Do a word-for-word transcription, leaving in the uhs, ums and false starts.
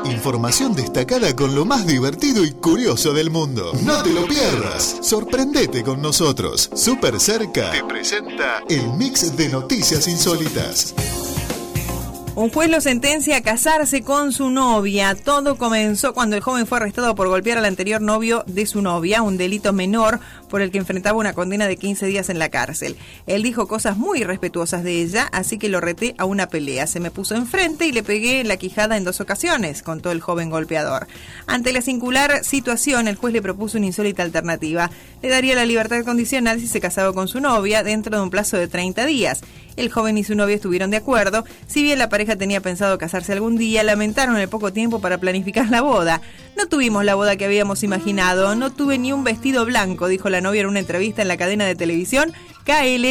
Información destacada con lo más divertido y curioso del mundo. No te lo pierdas. Sorprendete con nosotros. Súper Cerca te presenta el mix de noticias insólitas. Un juez lo sentencia a casarse con su novia. Todo comenzó cuando el joven fue arrestado por golpear al anterior novio de su novia, un delito menor por el que enfrentaba una condena de quince días en la cárcel. Él dijo cosas muy irrespetuosas de ella, así que lo reté a una pelea. Se me puso enfrente y le pegué en la quijada en dos ocasiones, contó el joven golpeador. Ante la singular situación, el juez le propuso una insólita alternativa. Le daría la libertad condicional si se casaba con su novia dentro de un plazo de treinta días. El joven y su novia estuvieron de acuerdo. Si bien la pareja tenía pensado casarse algún día, lamentaron el poco tiempo para planificar la boda. No tuvimos la boda que habíamos imaginado. No tuve ni un vestido blanco, dijo la novia en una entrevista en la cadena de televisión K L